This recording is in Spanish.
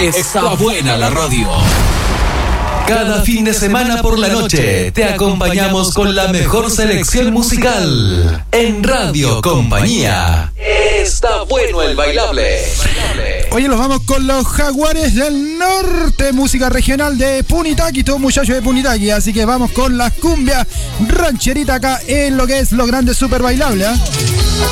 Está buena la radio. Cada fin de semana por la noche te acompañamos con la mejor selección musical en Radio Compañía. Está bueno el bailable. Oye, los vamos con los Jaguares del Norte, música regional de Punitaqui, todos muchachos de Punitaqui, así que vamos con las cumbias rancheritas acá en lo que es Los Grandes Super Bailable, ¿eh?